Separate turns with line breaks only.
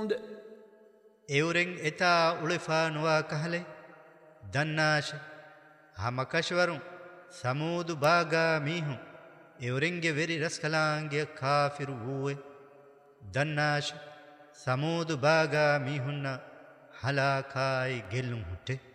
එවුරෙන් එතා උളിෆානුවා කහලෙ දන්නාශ හමකශවරුන් සමූදු බාගා මීහුන් එවුරෙන්ගේ වෙරි රස්කලාන්ගේ කාෆිරු වූවේ දන්නාශ සමූදු බාගා මීහුන්න හලාකායි ගෙල්ලුම් හුට්ටේ